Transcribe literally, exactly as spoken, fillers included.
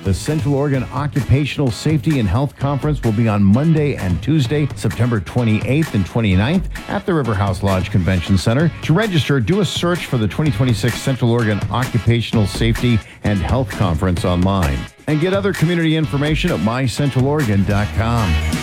The Central Oregon Occupational Safety and Health Conference will be on Monday and Tuesday, September twenty-eighth and twenty-ninth at the River House Lodge Convention Center. To register, do a search for the twenty twenty-six Central Oregon Occupational Safety and Health Conference online. And get other community information at my central oregon dot com.